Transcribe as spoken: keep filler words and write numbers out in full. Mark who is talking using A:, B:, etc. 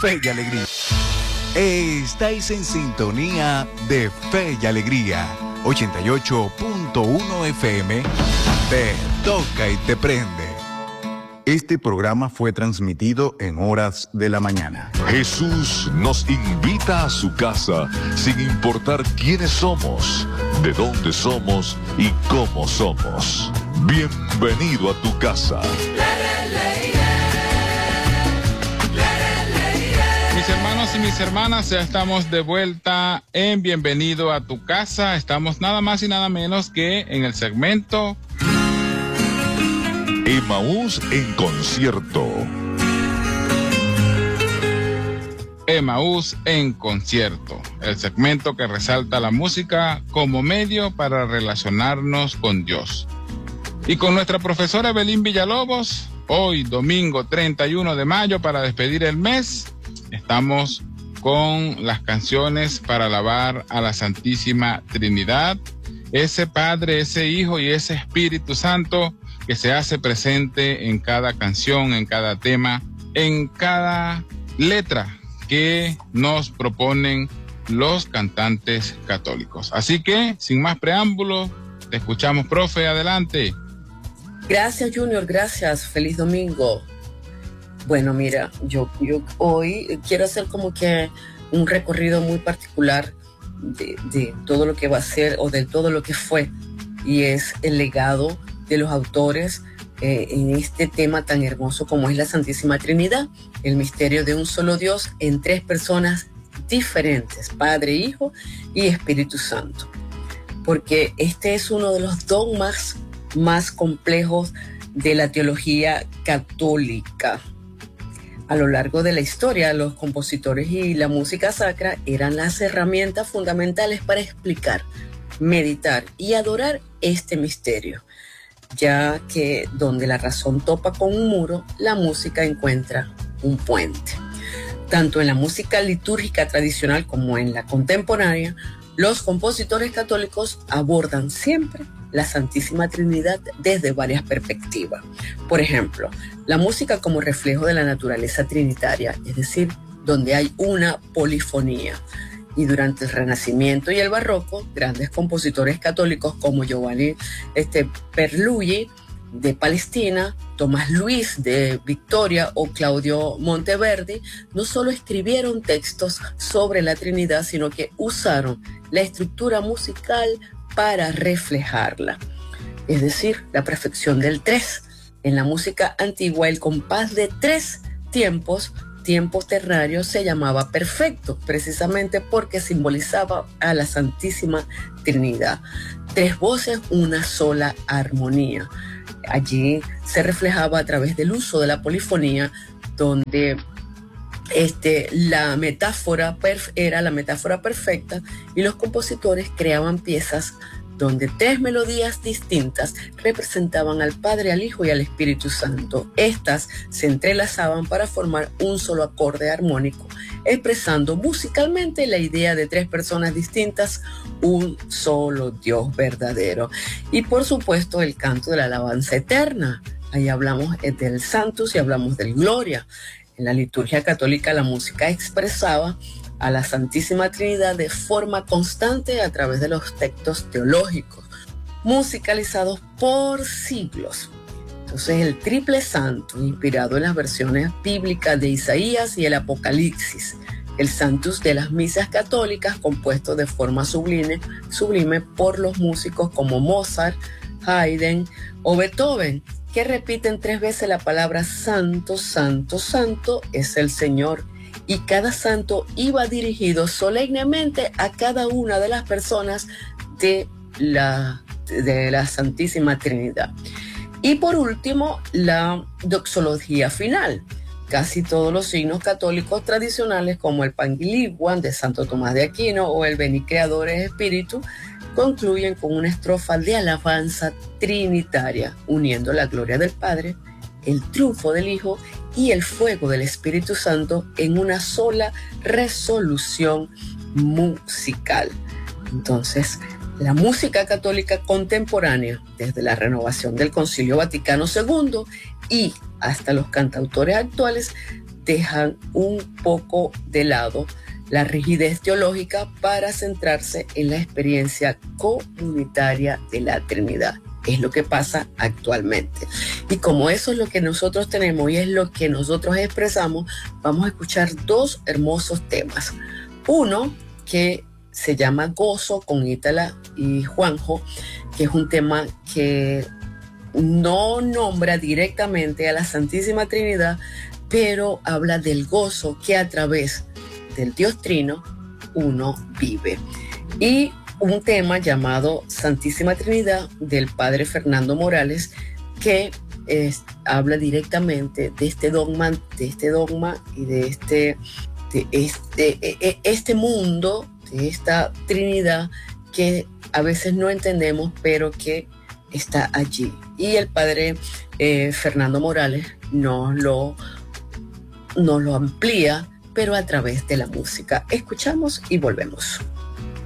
A: Fe y Alegría. Estáis en sintonía de Fe y Alegría. ochenta y ocho punto uno F M. Te toca y te prende. Este programa fue transmitido en horas de la mañana.
B: Jesús nos invita a su casa sin importar quiénes somos, de dónde somos y cómo somos. Bienvenido a tu casa.
C: Mis hermanos y mis hermanas, ya estamos de vuelta en Bienvenido a tu casa. Estamos nada más y nada menos que en el segmento
B: Emaús en concierto.
C: Emaús en concierto, el segmento que resalta la música como medio para relacionarnos con Dios. Y con nuestra profesora Evelyn Villalobos, hoy domingo treinta y uno de mayo, para despedir el mes, estamos con las canciones para alabar a la Santísima Trinidad, ese Padre, ese Hijo y ese Espíritu Santo que se hace presente en cada canción, en cada tema, en cada letra que nos proponen los cantantes católicos. Así que, sin más preámbulos, te escuchamos, profe, adelante.
D: Gracias, Junior, gracias, feliz domingo. Bueno, mira, yo, yo hoy quiero hacer como que un recorrido muy particular de, de todo lo que va a ser o de todo lo que fue, y es el legado de los autores eh, en este tema tan hermoso como es la Santísima Trinidad, el misterio de un solo Dios en tres personas diferentes, Padre, Hijo y Espíritu Santo. Porque este es uno de los dogmas más complejos de la teología católica. A lo largo de la historia, los compositores y la música sacra eran las herramientas fundamentales para explicar, meditar y adorar este misterio, ya que donde la razón topa con un muro, la música encuentra un puente. Tanto en la música litúrgica tradicional como en la contemporánea, los compositores católicos abordan siempre la Santísima Trinidad desde varias perspectivas. Por ejemplo, la música como reflejo de la naturaleza trinitaria, es decir, donde hay una polifonía. Y durante el Renacimiento y el Barroco, grandes compositores católicos como Giovanni este, Perluggi de Palestina, Tomás Luis de Victoria o Claudio Monteverdi no solo escribieron textos sobre la Trinidad, sino que usaron la estructura musical para reflejarla. Es decir, la perfección del tres. En la música antigua, el compás de tres tiempos tiempo ternario se llamaba perfecto, precisamente porque simbolizaba a la Santísima Trinidad. Tres voces, una sola armonía. Allí se reflejaba a través del uso de la polifonía, donde este, la metáfora perf- era la metáfora perfecta, y los compositores creaban piezas donde tres melodías distintas representaban al Padre, al Hijo y al Espíritu Santo. Estas se entrelazaban para formar un solo acorde armónico, expresando musicalmente la idea de tres personas distintas, un solo Dios verdadero. Y por supuesto el canto de la alabanza eterna. Ahí hablamos del Sanctus y hablamos del Gloria. En la liturgia católica la música expresaba a la Santísima Trinidad de forma constante a través de los textos teológicos, musicalizados por siglos. Entonces el triple santo, inspirado en las versiones bíblicas de Isaías y el Apocalipsis, el Sanctus de las misas católicas, compuesto de forma sublime, sublime por los músicos como Mozart, Haydn o Beethoven, que repiten tres veces la palabra santo, santo, santo, es el Señor. Y cada santo iba dirigido solemnemente a cada una de las personas de la, de la Santísima Trinidad. Y por último, la doxología final. Casi todos los signos católicos tradicionales, como el Pangyriculum de Santo Tomás de Aquino o el Veni Creadores Espíritu, concluyen con una estrofa de alabanza trinitaria, uniendo la gloria del Padre, el triunfo del Hijo y el fuego del Espíritu Santo en una sola resolución musical. Entonces, la música católica contemporánea, desde la renovación del Concilio Vaticano segundo y hasta los cantautores actuales, dejan un poco de lado la rigidez teológica para centrarse en la experiencia comunitaria de la Trinidad. Es lo que pasa actualmente. Y como eso es lo que nosotros tenemos y es lo que nosotros expresamos, vamos a escuchar dos hermosos temas. Uno que se llama Gozo con Ítala y Juanjo, que es un tema que no nombra directamente a la Santísima Trinidad, pero habla del gozo que a través del Dios Trino uno vive. Y un tema llamado Santísima Trinidad del Padre Fernando Morales, que es, habla directamente de este dogma, de este dogma y de este, de este, este mundo, de esta Trinidad que a veces no entendemos, pero que está allí. Y el Padre eh, Fernando Morales nos lo, nos lo amplía, pero a través de la música. Escuchamos y volvemos.